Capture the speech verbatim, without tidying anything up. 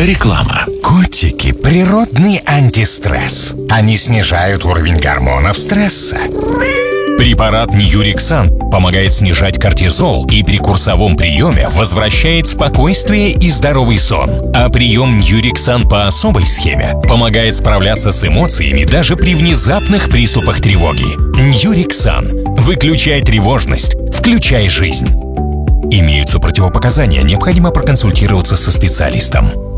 Реклама. Котики – природный антистресс. Они снижают уровень гормонов стресса. Препарат Ньюриксан помогает снижать кортизол и при курсовом приеме возвращает спокойствие и здоровый сон. А прием Ньюриксан по особой схеме помогает справляться с эмоциями даже при внезапных приступах тревоги. Ньюриксан. Выключай тревожность, включай жизнь. Имеются противопоказания, необходимо проконсультироваться со специалистом.